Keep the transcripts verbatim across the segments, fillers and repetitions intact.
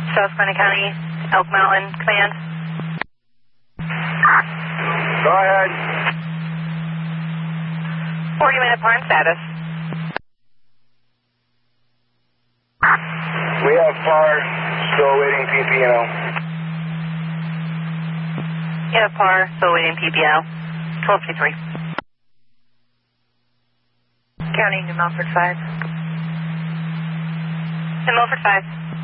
Susquehanna County, Elk Mountain Command. Go ahead. forty minute parn status. We have par, still waiting P P O. Yeah, par, still waiting P P O. twelve fifty-three. County, New Milford five. New Milford five.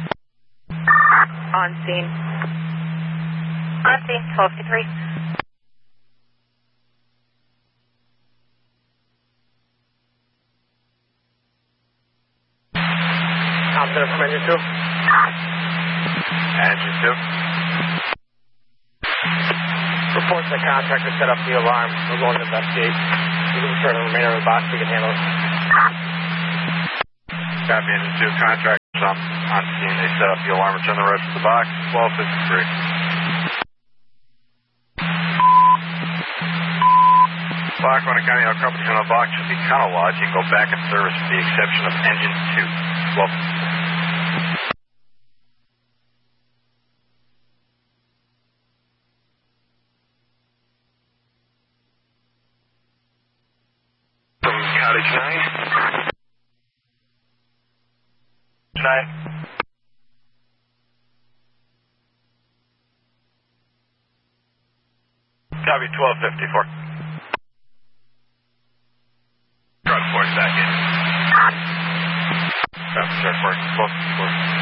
On scene. On scene, twelve fifty-three. Center from engine two. Engine two. Reports that contractor set up the alarm. We're going to investigate. We can return the remainder of the box. We can handle it. Copy, engine two. Contractors on, on scene. They set up the alarm. Return the rest of the box. twelve fifty-three. Lackawanna County, all companies on the box should be counter-lodged. You can go back in service with the exception of engine two. twelve fifty-three. Cottage nine. nine. Copy, twelve fifty-four. Truck force back in. Copy, truck force, twelve fifty-four.